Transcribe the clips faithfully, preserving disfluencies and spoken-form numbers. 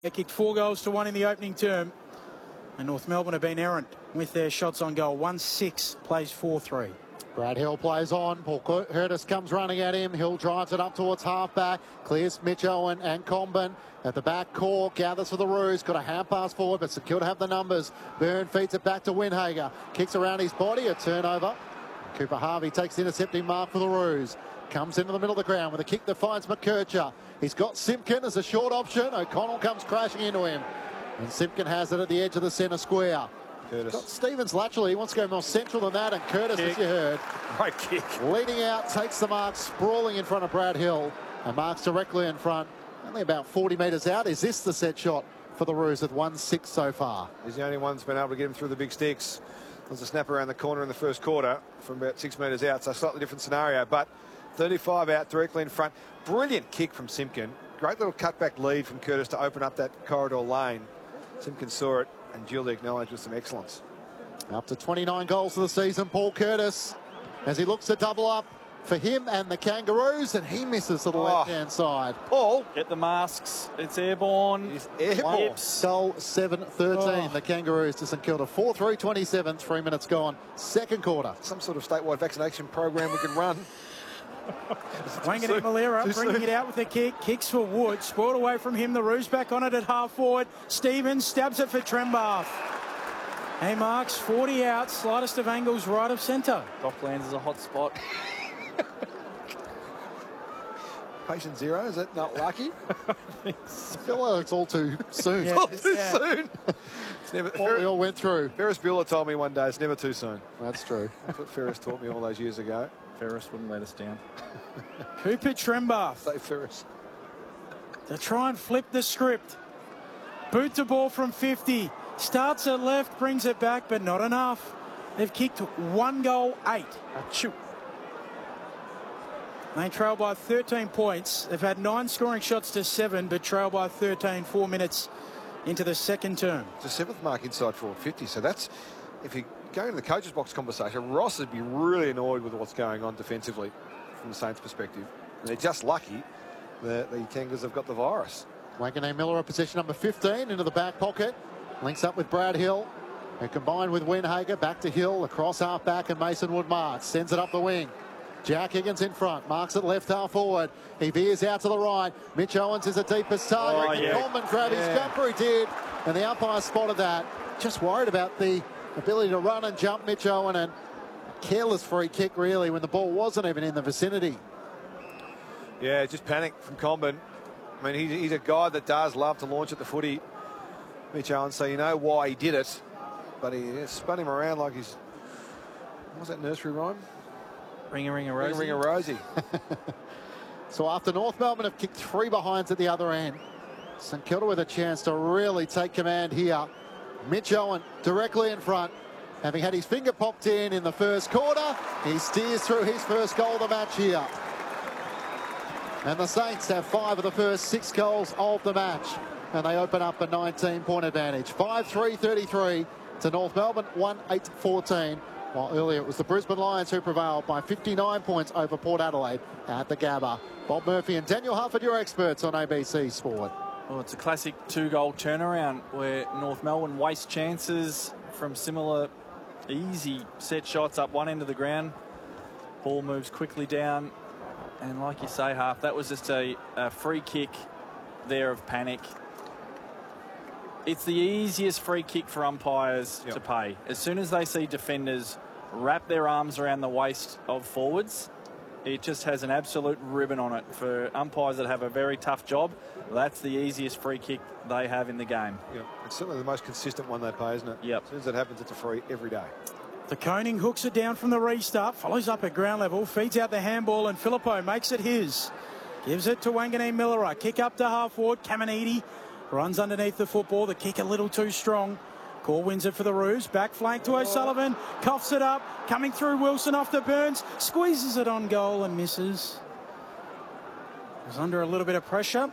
They kicked four goals to one in the opening term. And North Melbourne have been errant with their shots on goal. one six, plays four three. Brad Hill plays on. Paul Curtis comes running at him. Hill drives it up towards half-back. Clears Mitch Owen and Comben. At the back, Cork gathers for the Roos. Got a hand pass forward, but St Kilda have the numbers. Byrne feeds it back to Windhager. Kicks around his body. A turnover. Cooper Harvey takes the intercepting mark for the Roos. Comes into the middle of the ground with a kick that finds McKercher. He's got Simpkin as a short option. O'Connell comes crashing into him. And Simpkin has it at the edge of the centre square. Curtis. Got Stevens laterally. He wants to go more central than that. And Curtis, Kick. as you heard, Great kick. leading out, takes the mark, sprawling in front of Brad Hill. And marks directly in front, only about forty metres out. Is this the set shot for the Roos at one six so far? He's the only one that's been able to get him through the big sticks. There's a snap around the corner in the first quarter from about six metres out, so a slightly different scenario. But thirty-five out directly in front. Brilliant kick from Simpkin. Great little cutback lead from Curtis to open up that corridor lane. Simpkin saw it and duly acknowledged with some excellence. Up to twenty-nine goals for the season, Paul Curtis, as he looks to double up for him and the Kangaroos, and he misses to the Oh. left-hand side. Paul. Get the masks. It's airborne. He's airborne. Yips. Goal seven thirteen, Oh. the Kangaroos to St Kilda. four three twenty-seven, three minutes gone. Second quarter. Some sort of statewide vaccination program we can run. Wanganeen Malera Too bringing soon. it out with a kick. Kicks for Wood. Spoiled away from him. The Roos back on it at half forward. Stevens stabs it for Trembath. Hey, marks forty out. Slightest of angles right of centre. Docklands is a hot spot. Patient zero, is that not lucky? I feel like it's all too soon. Yeah. Not too Yeah. soon. It's never, What we all went through. Ferris Bueller told me one day it's never too soon. That's true. That's what Ferris taught me all those years ago. Ferris wouldn't let us down. Cooper Trembath Say Ferris. to try and flip the script. Boot the ball from fifty. Starts at left, brings it back, but not enough. They've kicked one goal, eight. Achoo. They trail by thirteen points. They've had nine scoring shots to seven, but trail by thirteen, four minutes into the second term. It's a seventh mark inside forward fifty. So that's, if you go into the coach's box conversation, Ross would be really annoyed with what's going on defensively from the Saints' perspective. And they're just lucky that the Kangas have got the virus. Wanganeen Miller at position number fifteen into the back pocket. Links up with Brad Hill, who combined with Windhager. Back to Hill, across half back, and Mason Wood marks. Sends it up the wing. Jack Higgins in front, marks it left half forward. He veers out to the right. Mitch Owens is the deepest target. Oh, Can yeah. Coleman grab his Yeah. jumper? He did. And the umpire spotted that. Just worried about the ability to run and jump Mitch Owen, and a careless free kick really when the ball wasn't even in the vicinity. Yeah, just panic from Comben. I mean, he's, he's a guy that does love to launch at the footy, Mitch Owens, so you know why he did it. But he yeah, spun him around like he's, what was that nursery rhyme? Ring a ring a Ring rosy. a ring a rosy. So after North Melbourne have kicked three behinds at the other end, St Kilda with a chance to really take command here. Mitch Owen directly in front, having had his finger popped in in the first quarter. He steers through his first goal of the match here. And the Saints have five of the first six goals of the match, and they open up a nineteen point advantage. five three thirty-three to North Melbourne, one eight fourteen. While earlier it was the Brisbane Lions who prevailed by fifty-nine points over Port Adelaide at the Gabba. Bob Murphy and Daniel Hufford, your experts on A B C Sport. Well, it's a classic two-goal turnaround where North Melbourne waste chances from similar easy set shots up one end of the ground. Ball moves quickly down. And like you say, Half, that was just a, a free kick there of panic. It's the easiest free kick for umpires Yep. to pay. As soon as they see defenders wrap their arms around the waist of forwards, it just has an absolute ribbon on it. For umpires that have a very tough job, that's the easiest free kick they have in the game. Yeah, it's certainly the most consistent one they play, isn't it? Yep. As soon as that happens, it's a free every day. The Koning hooks it down from the restart, follows up at ground level, feeds out the handball, and Filippo makes it his. Gives it to Wanganeen Miller. Kick up to half forward. Caminiti runs underneath the football. The kick a little too strong. Core wins it for the Roos. Back flank to O'Sullivan. Coughs it up. Coming through Wilson off the Burns. Squeezes it on goal and misses. Was under a little bit of pressure.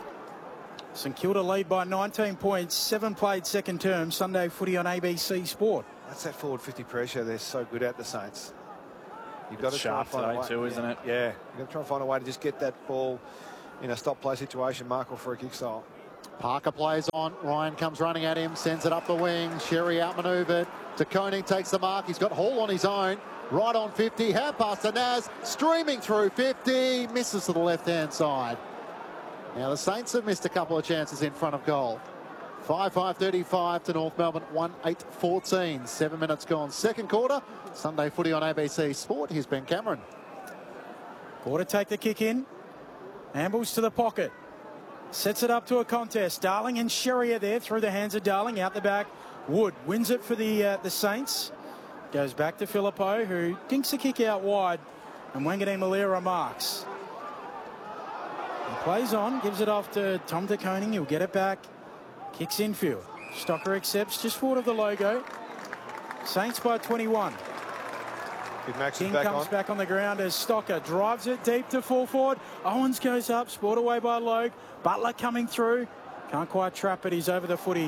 St Kilda lead by nineteen points. Seven played second term. Sunday footy on A B C Sport. That's that forward fifty pressure they're so good at, the Saints. You've got It's to try and sharp find a today way. too, isn't yeah. it? Yeah, you've got to try and find a way to just get that ball in a stop play situation, mark or free kick style. Parker plays on. Ryan comes running at him, sends it up the wing. Sherry outmanoeuvred. De Koning takes the mark. He's got Hall on his own. Right on fifty. Hand pass to Naz. Streaming through fifty. Misses to the left-hand side. Now the Saints have missed a couple of chances in front of goal. five five thirty-five to North Melbourne, one eight fourteen. Seven minutes gone. Second quarter. Sunday footy on A B C Sport. Here's Ben Cameron. Porter take the kick in. Ambles to the pocket. Sets it up to a contest. Darling and Sherry are there through the hands of Darling. Out the back. Wood wins it for the uh, the Saints. Goes back to Filippo, who dinks a kick out wide. And Wanganeen Malira marks. He plays on. Gives it off to Tom De Koning. He'll get it back. Kicks infield. Stocker accepts just forward of the logo. Saints by twenty-one. King back comes on. back on the ground as Stocker drives it deep to full forward. Owens goes up, sport away by Logue. Butler coming through. Can't quite trap it. He's over the footy.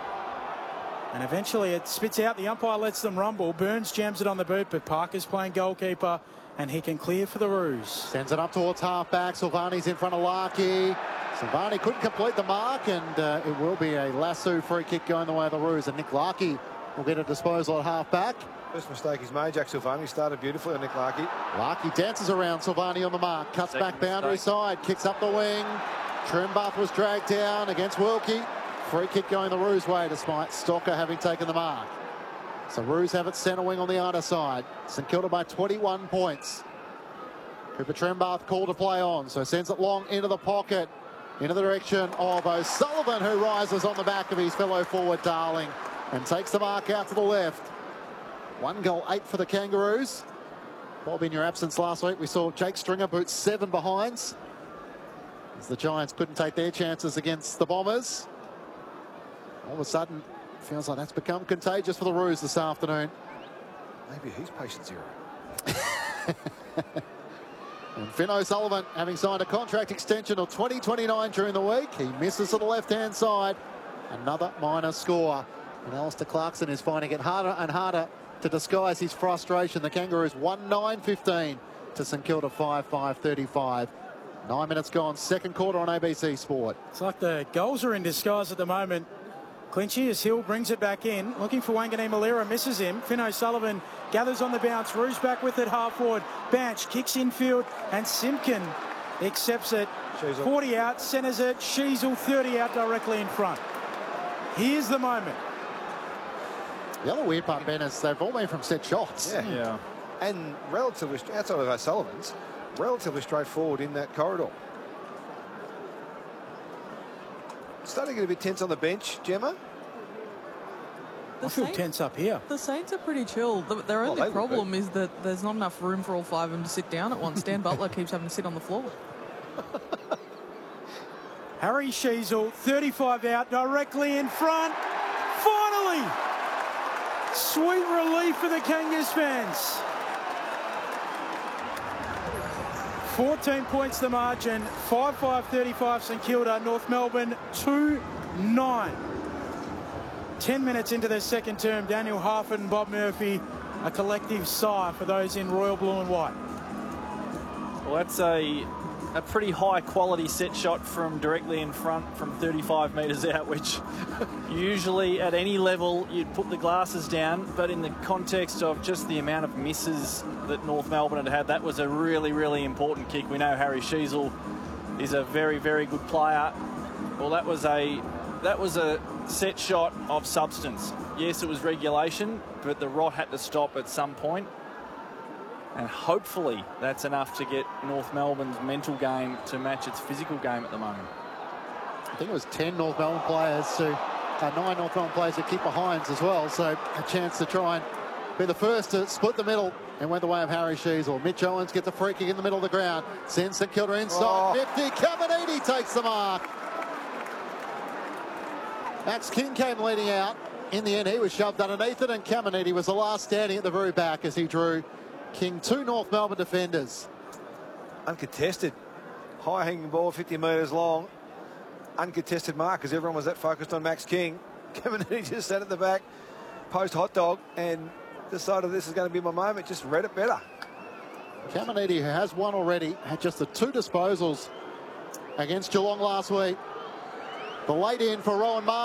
And eventually it spits out. The umpire lets them rumble. Burns jams it on the boot, but Parker's playing goalkeeper and he can clear for the Roos. Sends it up towards half-back. Silvani's in front of Larkey. Silvani couldn't complete the mark, and uh, it will be a lasso free kick going the way of the Roos. And Nick Larkey will get a disposal at half-back. First mistake he's made. Jack Silvani started beautifully on Nick Larkey. Larkey dances around. Silvani on the mark. Cuts Second back boundary mistake. side. Kicks up the wing. Trimbuth was dragged down against Wilkie. Free kick going the Roos way despite Stocker having taken the mark. So Roos have it centre wing on the other side. St Kilda by twenty-one points. Cooper Trimbuth called to play on. So sends it long into the pocket. Into the direction of O'Sullivan, who rises on the back of his fellow forward Darling and takes the mark out to the left. One goal, eight for the Kangaroos. Bob, in your absence last week, we saw Jake Stringer boot seven behinds as the Giants couldn't take their chances against the Bombers. All of a sudden, feels like that's become contagious for the Roos this afternoon. Maybe he's patient zero. And Finn O'Sullivan, having signed a contract extension of twenty twenty-nine during the week, he misses to the left-hand side. Another minor score. And Alistair Clarkson is finding it harder and harder to disguise his frustration. The Kangaroos one nine fifteen to St Kilda five five thirty-five. Nine minutes gone, second quarter on A B C Sport. It's like the goals are in disguise at the moment. Clinchy as Hill brings it back in, looking for Wanganeen Malira, misses him. Finn O'Sullivan gathers on the bounce. Roos back with it, half forward. Banch kicks infield, and Simpkin accepts it. Sheasel. forty out, centres it. Sheasel thirty out directly in front. Here's the moment. The other weird part, Ben, is they've all been from set shots. Yeah. Yeah. And relatively, outside of O'Sullivan's, relatively straightforward in that corridor. Starting to get a bit tense on the bench, Gemma. I feel tense up here. The Saints are pretty chill. The, their only they would problem is that there's not enough room for all five of them to sit down at once. Dan Butler keeps having to sit on the floor. Harry Sheasel, thirty-five out, directly in front. Finally! Sweet relief for the Kangas fans. fourteen points the margin. five five thirty-five St Kilda. North Melbourne two nine. Ten minutes into their second term, Daniel Harford and Bob Murphy, a collective sigh for those in royal blue and white. Well, that's a a pretty high quality set shot from directly in front from thirty-five metres out, which usually at any level you'd put the glasses down, but in the context of just the amount of misses that North Melbourne had had, that was a really, really important kick. We know Harry Sheasel is a very, very good player. Well, that was a that was a set shot of substance. Yes, it was regulation, but the rot had to stop at some point. And hopefully that's enough to get North Melbourne's mental game to match its physical game at the moment. I think it was ten North Melbourne players who, uh, nine North Melbourne players who keep behinds as well. So a chance to try and be the first to split the middle, and went the way of Harry Sheasel. Mitch Owens gets a free kick in the middle of the ground. Sends St Kilda inside. Oh. fifty. Caminiti takes the mark. Max King came leading out. In the end, he was shoved underneath it, and Caminiti was the last standing at the very back as he drew King two North Melbourne defenders. Uncontested. High hanging ball, fifty metres long. Uncontested mark because everyone was that focused on Max King. Caminiti just sat at the back, post hot dog, and decided this is going to be my moment. Just read it better. Caminiti, who has one already, had just the two disposals against Geelong last week. The late in for Rowan Martin.